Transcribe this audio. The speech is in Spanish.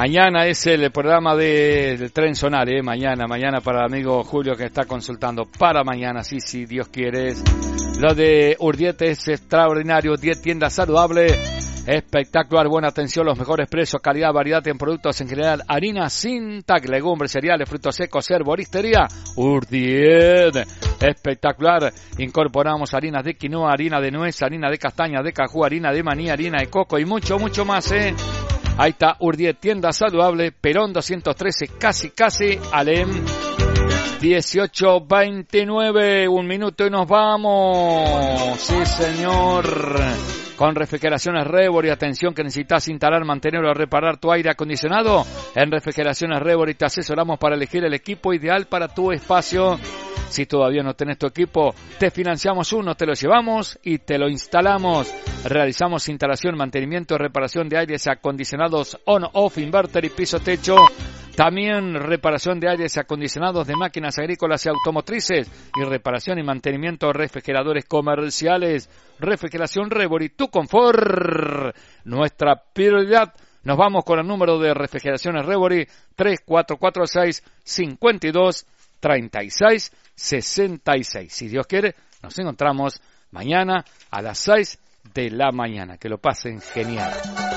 Mañana es el programa del Tren Sonar, mañana para el amigo Julio que está consultando. Para mañana, sí, Dios quiere. Lo de Urdiet es extraordinario. 10 tiendas saludables, espectacular, buena atención, los mejores precios, calidad, variedad en productos en general, harina sin tag, legumbres, cereales, frutos secos, herboristería. Urdiet, espectacular. Incorporamos harinas de quinoa, harina de nuez, harina de castaña, de cajú, harina de maní, harina de coco y mucho más, Ahí está Urdiet, tienda saludable, Perón 213, casi, Alem 1829, 1 minuto y nos vamos. Sí, señor. Con Refrigeraciones Rebori, atención que necesitas instalar, mantener o reparar tu aire acondicionado. En Refrigeraciones Rebori te asesoramos para elegir el equipo ideal para tu espacio. Si todavía no tenés tu equipo, te financiamos uno, te lo llevamos y te lo instalamos. Realizamos instalación, mantenimiento, reparación de aires acondicionados on-off, inverter y piso-techo. También reparación de aires acondicionados de máquinas agrícolas y automotrices. Y reparación y mantenimiento de refrigeradores comerciales. Refrigeración Rebori, tu confort, nuestra prioridad. Nos vamos con el número de Refrigeraciones Rebori, 3446-523666. Si Dios quiere, nos encontramos mañana a las 6 de la mañana. Que lo pasen genial.